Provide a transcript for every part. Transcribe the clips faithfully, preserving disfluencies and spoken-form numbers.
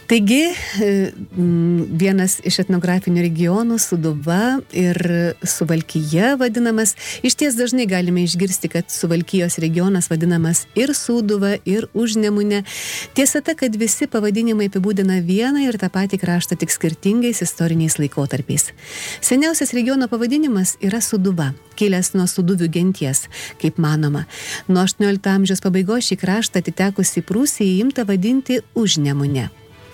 Taigi, vienas iš etnografinių regionų Sūduva ir Suvalkija vadinamas. Iš ties dažnai galime išgirsti, kad Suvalkijos regionas vadinamas ir Sūduva, ir Užnemunė. Tiesa ta, kad visi pavadinimai apibūdina vieną ir tą patį kraštą tik skirtingais istoriniais laikotarpiais. Seniausias regiono pavadinimas yra Sūduva, kilęs nuo Sūduvių genties, kaip manoma. Nuo aštuoniolikto amžiaus pabaigos šį kraštą atitekusi Prūsijai imta vadinti Užnemunė.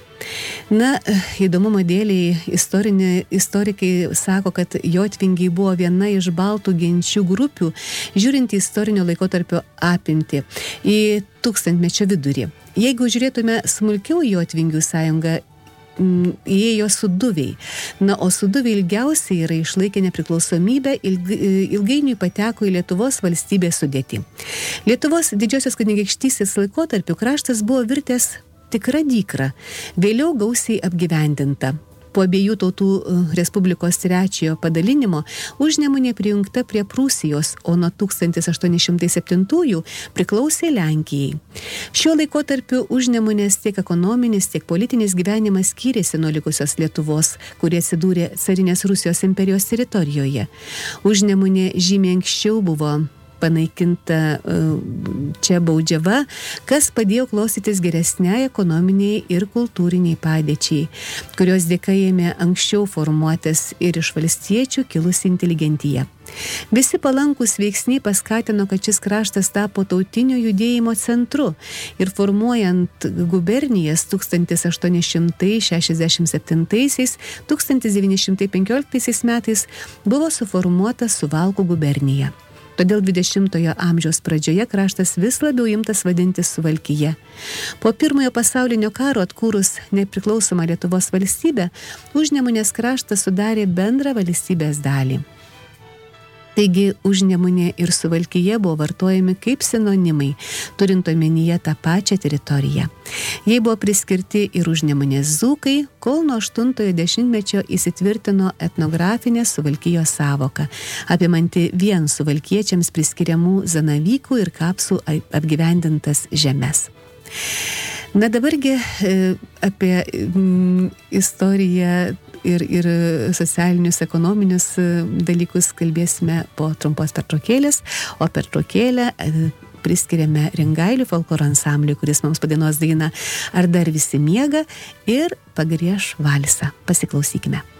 Na, įdomumo dėliai istorikai sako, kad jotvingiai buvo viena iš baltų genčių grupių, žiūrint į istorinio laikotarpio apimtį į tūkstantmečio vidurį. Jeigu žiūrėtume smulkiau jotvingių sąjungą, įėjo Sūduviai. Na, o Sūduviai ilgiausiai yra išlaikę nepriklausomybę, ilgainiui pateko į Lietuvos valstybės sudėtį. Lietuvos didžiosios kunigaikštystės laikotarpiu kraštas buvo virtęs tikra dykra, vėliau gausiai apgyvendinta. Po abiejų tautų Respublikos trečiojo padalinimo Užnemunė prijungta prie Prūsijos, o nuo tūkstantis aštuoni šimtai septintųjų priklausė Lenkijai. Šiuo laikotarpiu Užnemunės tiek ekonominis, tiek politinis gyvenimas skyrėsi nuo likusios Lietuvos, kurie atsidūrė carinės Rusijos imperijos teritorijoje. Užnemunė žymiai anksčiau buvo panaikinta čia baudžiava, kas padėjo klostytis geresniai ekonominiai ir kultūriniai padėčiai, kurios dėka ėmė anksčiau formuotis ir iš valstiečių kilusi inteligentija. Visi palankūs veiksniai paskatino, kad šis kraštas tapo tautinio judėjimo centru ir formuojant gubernijas tūkstantis aštuoni šimtai šešiasdešimt septintaisiais - tūkstantis devyni šimtai penkioliktaisiais metais buvo suformuota Suvalkų gubernija. Todėl dvidešimtojo amžiaus pradžioje kraštas vis labiau imtas vadinti Suvalkija. Po pirmojo pasaulinio karo atkūrus nepriklausomą Lietuvos valstybę, Užnemunės kraštas sudarė bendrą valstybės dalį. Taigi Užnemunė ir Suvalkija buvo vartojami kaip sinonimai, turint omenyje tą pačią teritoriją. Jai buvo priskirti ir Užnemunės dzūkai, kol nuo aštuntojo dešimtmečio įsitvirtino etnografinė Suvalkijos sąvoka, apimanti vien suvalkiečiams priskiriamų zanavykų ir kapsų apgyvendintas žemes. Na dabargi apie istoriją ir, ir socialinius, ekonominius dalykus kalbėsime po trumpos pertraukėlės, o pertraukėlę priskiriame Ringailių folkloro ansambliui, kuris mums padainuos dainą Ar dar visi miega ir pagrieš valsą. Pasiklausykime.